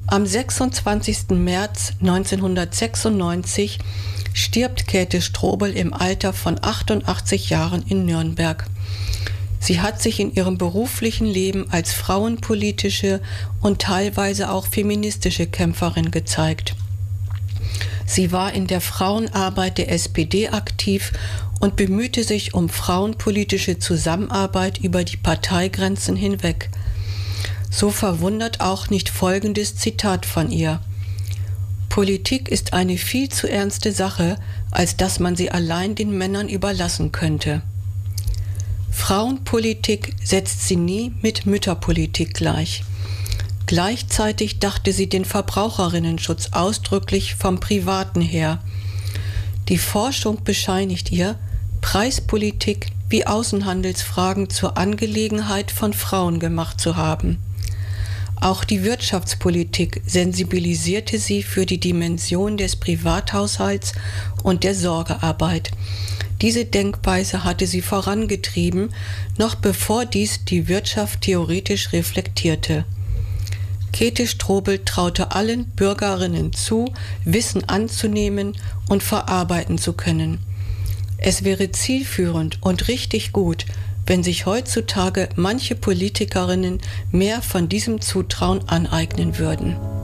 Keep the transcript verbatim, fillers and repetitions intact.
Am sechsundzwanzigsten März neunzehnhundertsechsundneunzig stirbt Käthe Strobel im Alter von achtundachtzig Jahren in Nürnberg. Sie hat sich in ihrem beruflichen Leben als frauenpolitische und teilweise auch feministische Kämpferin gezeigt. Sie war in der Frauenarbeit der S P D aktiv und bemühte sich um frauenpolitische Zusammenarbeit über die Parteigrenzen hinweg. So verwundert auch nicht folgendes Zitat von ihr: Politik ist eine viel zu ernste Sache, als dass man sie allein den Männern überlassen könnte. Frauenpolitik setzt sie nie mit Mütterpolitik gleich. Gleichzeitig dachte sie den Verbraucherinnenschutz ausdrücklich vom Privaten her. Die Forschung bescheinigt ihr, Preispolitik wie Außenhandelsfragen zur Angelegenheit von Frauen gemacht zu haben. Auch die Wirtschaftspolitik sensibilisierte sie für die Dimension des Privathaushalts und der Sorgearbeit. Diese Denkweise hatte sie vorangetrieben, noch bevor dies die Wirtschaft theoretisch reflektierte. Käthe Strobel traute allen Bürgerinnen zu, Wissen anzunehmen und verarbeiten zu können. Es wäre zielführend und richtig gut, wenn sich heutzutage manche Politikerinnen mehr von diesem Zutrauen aneignen würden.